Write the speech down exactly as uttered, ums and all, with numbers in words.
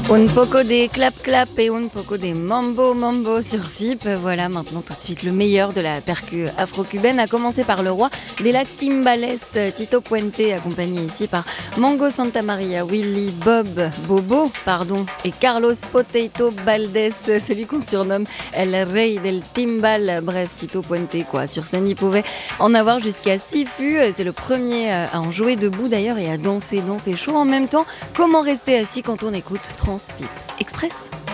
Un poco de clap-clap et un poco de mambo-mambo sur F I P. Voilà maintenant tout de suite le meilleur de la percu afro-cubaine, à commencer par le roi de la timbales, Tito Puente, accompagné ici par Mango Santamaria, Willy, Bob, Bobo, pardon, et Carlos Potato Valdés, celui qu'on surnomme El Rey del Timbal. Bref, Tito Puente, quoi. Sur scène, il pouvait en avoir jusqu'à six fûts. C'est le premier à en jouer debout d'ailleurs et à danser dans ses shows en même temps. Comment rester assis quand on écoute Trans F I P Express?